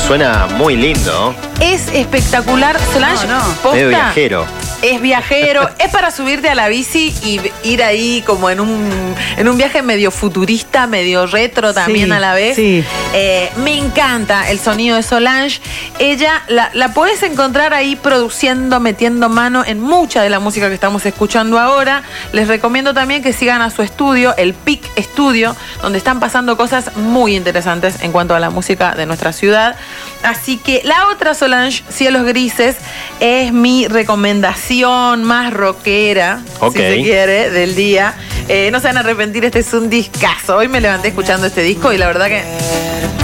Suena muy lindo. Es espectacular. Solange, posta, medio viajero. Es viajero, es para subirte a la bici y ir ahí como en un viaje medio futurista, medio retro también a la vez. Sí. Me encanta el sonido de Solange. Ella la podés encontrar ahí produciendo, metiendo mano en mucha de la música que estamos escuchando ahora. Les recomiendo también que sigan a su estudio, el PIC Studio, donde están pasando cosas muy interesantes en cuanto a la música de nuestra ciudad. Así que la otra Solange, Cielos Grises, es mi recomendación más rockera, si se quiere, del día. No se van a arrepentir, este es un discazo. Hoy me levanté escuchando este disco y la verdad que